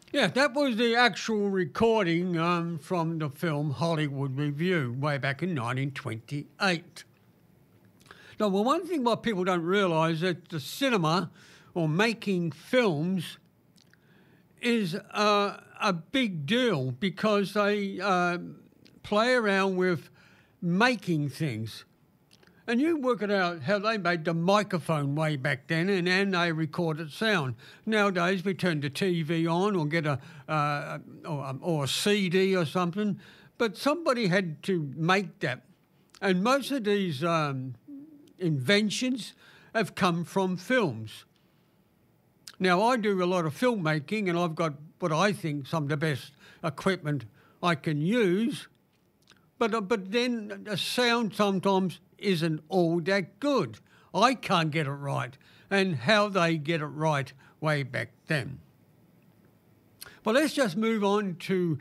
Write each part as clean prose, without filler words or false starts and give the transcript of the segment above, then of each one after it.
Yeah, that was the actual recording from the film Hollywood Review way back in 1928. Now, well, one thing what people don't realise that the cinema or making films is a big deal because they play around with making things. And you work it out how they made the microphone way back then, and they recorded sound. Nowadays, we turn the TV on or get or a CD or something, but somebody had to make that. And most of these inventions have come from films. Now, I do a lot of filmmaking, and I've got what I think some of the best equipment I can use, but then the sound sometimes isn't all that good. I can't get it right, and how they get it right way back then. But let's just move on to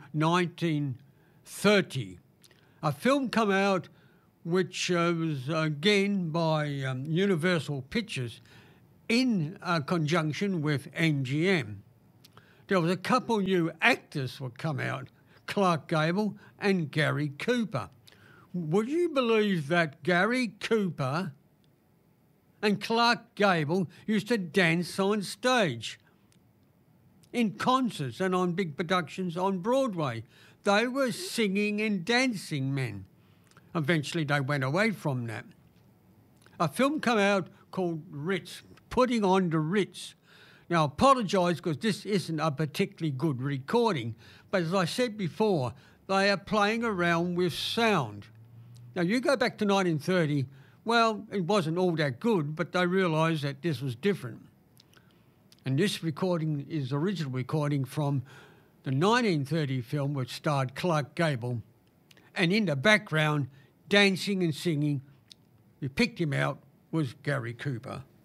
1930. A film come out which was again by Universal Pictures in conjunction with MGM. There was a couple new actors would come out, Clark Gable and Gary Cooper. Would you believe that Gary Cooper and Clark Gable used to dance on stage in concerts and on big productions on Broadway? They were singing and dancing men. Eventually they went away from that. A film came out called Ritz, Putting on the Ritz. Now, I apologise because this isn't a particularly good recording, but as I said before, they are playing around with sound. Now, you go back to 1930, well, it wasn't all that good, but they realised that this was different. And this recording is the original recording from the 1930 film which starred Clark Gable, and in the background, dancing and singing, we picked him out, was Gary Cooper.